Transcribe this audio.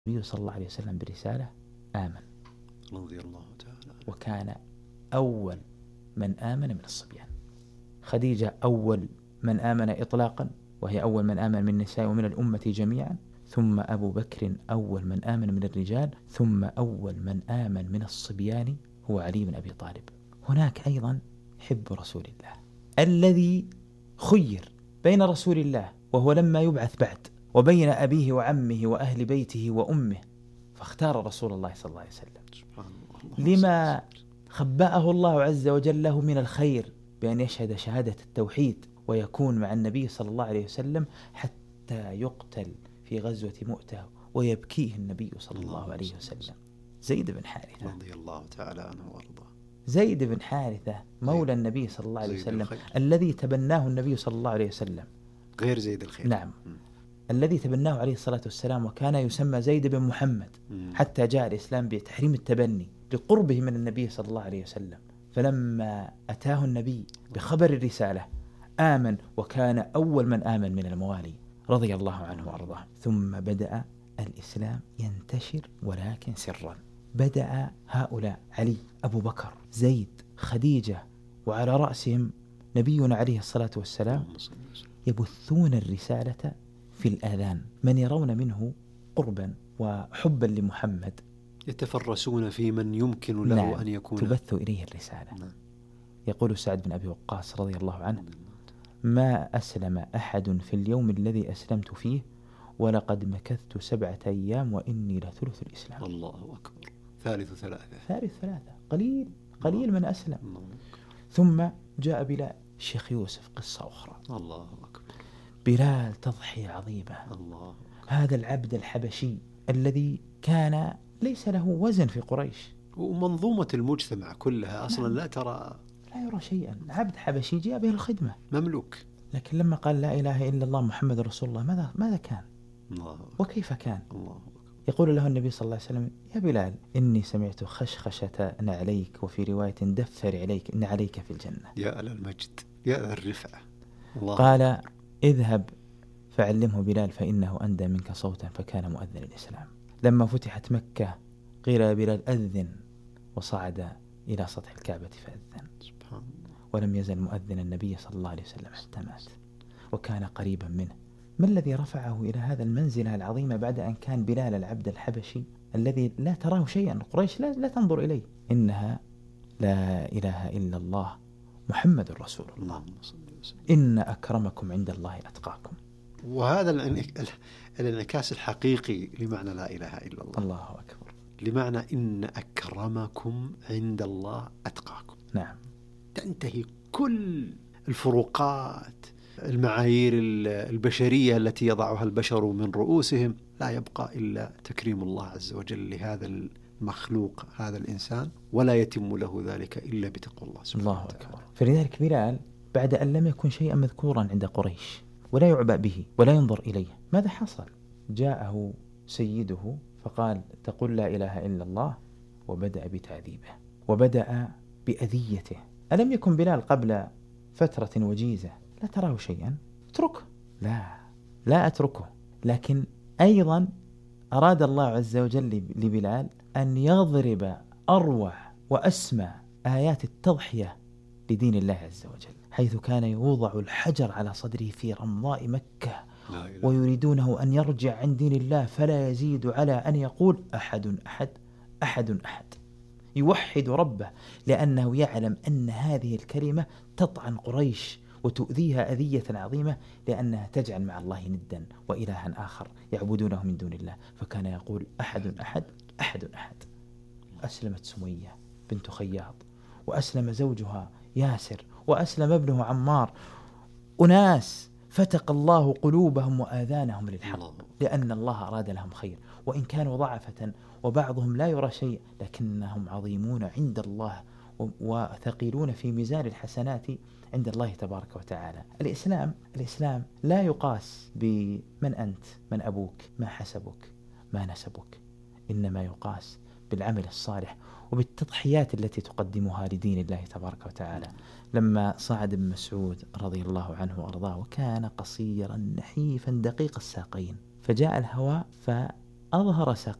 النبي صلى الله عليه وسلم برسالة آمن رضي الله تعالى، وكان أول من آمن من الصبيان. خديجة أول من آمن إطلاقا، وهي أول من آمن من النساء ومن الأمة جميعا، ثم أبو بكر أول من آمن من الرجال، ثم أول من آمن من الصبيان هو علي بن أبي طالب. هناك أيضا حب رسول الله الذي خير بين رسول الله وهو لما يبعث بعد، وبين أبيه وعمه وأهل بيته وأمه، فاختار رسول الله صلى الله عليه وسلم لما خبأه الله عز وجل له من الخير بأن يشهد شهادة التوحيد ويكون مع النبي صلى الله عليه وسلم حتى يقتل في غزوة مؤتة ويبكيه النبي صلى الله عليه وسلم. زيد بن حارثة رضي الله تعالى عنه وارضاه. زيد بن حارثة مولى النبي صلى الله عليه وسلم الذي تبناه النبي صلى الله عليه وسلم، غير زيد الخير. نعم، الذي تبناه عليه الصلاة والسلام، وكان يسمى زيد بن محمد حتى جاء الإسلام بتحريم التبني لقربه من النبي صلى الله عليه وسلم. فلما أتاه النبي بخبر الرسالة آمن، وكان أول من آمن من الموالي رضي الله عنه وأرضاه. ثم بدأ الإسلام ينتشر ولكن سرا. بدأ هؤلاء علي، أبو بكر، زيد، خديجة، وعلى رأسهم نبينا عليه الصلاة والسلام يبثون الرسالة في الآذان، من يرون منه قربا وحبا لمحمد يتفرسون في من يمكن له نعم. أن يكون تبث إليه الرسالة. نعم. يقول سعد بن أبي وقاص رضي الله عنه: ما أسلم أحد في اليوم الذي أسلمت فيه ولقد مكثت 7 أيام وإني لثلث الإسلام. الله أكبر. ثالث ثلاثة. قليل من أسلم. ثم جاء بلال. الشيخ يوسف قصة أخرى. الله أكبر. بلال تضحية عظيمة. الله أكبر. هذا العبد الحبشي الذي كان ليس له وزن في قريش، ومنظومة المجتمع كلها أصلا نعم. لا يرى شيئا. عبد حبشي جاء به الخدمة، مملوك. لكن لما قال لا إله إلا الله محمد رسول الله ماذا كان؟ الله. وكيف كان؟ الله. يقول له النبي صلى الله عليه وسلم: يا بلال إني سمعت خشخشة نعليك، وفي رواية دفر عليك إن عليك في الجنة. يا أهل المجد، يا أهل الرفعة. الله. قال: اذهب فعلمه بلال فإنه أندى منك صوتا، فكان مؤذن الإسلام. لما فتحت مكة قيل يا بلال أذن، وصعد إلى سطح الكعبة فأذن. سبحان الله. ولم يزل مؤذن النبي صلى الله عليه وسلم حتى مات، وكان قريبا منه. ما الذي رفعه إلى هذا المنزلة العظيمة بعد أن كان بلال العبد الحبشي الذي لا تراه شيئا، قريش لا تنظر إليه؟ إنها لا إله إلا الله محمد رسول الله، إن أكرمكم عند الله أتقاكم. وهذا الانعكاس الحقيقي لمعنى لا إله إلا الله. الله أكبر. لمعنى إن أكرمكم عند الله أتقاكم. نعم. تنتهي كل الفروقات، المعايير البشرية التي يضعها البشر من رؤوسهم، لا يبقى إلا تكريم الله عز وجل لهذا المخلوق، هذا الإنسان، ولا يتم له ذلك إلا بتقوى الله سبحانه الله أكبر. فلذلك بلال بعد أن لم يكن شيئا مذكورا عند قريش ولا يعبأ به ولا ينظر إليه، ماذا حصل؟ جاءه سيده فقال: تقول لا إله إلا الله، وبدأ بتعذيبه وبدأ بأذيته. ألم يكن بلال قبل فترة وجيزة لا تراه شيئا؟ اتركه. لا أتركه. لكن أيضا أراد الله عز وجل لبلال أن يضرب أروع وأسمى آيات التضحية لدين الله عز وجل، حيث كان يوضع الحجر على صدره في رمضاء مكة ويريدونه أن يرجع عن دين الله، فلا يزيد على أن يقول أحد أحد أحد أحد، يوحد ربه، لأنه يعلم أن هذه الكلمة تطعن قريش وتؤذيها أذية عظيمة، لأنها تجعل مع الله ندا وإلها آخر يعبدونه من دون الله. فكان يقول أحد أحد أحد أحد. أسلمت سمية بنت خياط، وأسلم زوجها ياسر، وأسلم ابنه عمار، أناس فتق الله قلوبهم وآذانهم للحق، لأن الله أراد لهم خير، وإن كانوا ضعفة وبعضهم لا يرى شيء، لكنهم عظيمون عند الله وثقيلون في ميزان الحسنات عند الله تبارك وتعالى. الإسلام لا يقاس بمن أنت، من أبوك، ما حسبك، ما نسبك، إنما يقاس بالعمل الصالح وبالتضحيات التي تقدمها لدين الله تبارك وتعالى. لما صعد ابن مسعود رضي الله عنه وأرضاه، وكان قصيرا نحيفا دقيق الساقين، فجاء الهواء أظهر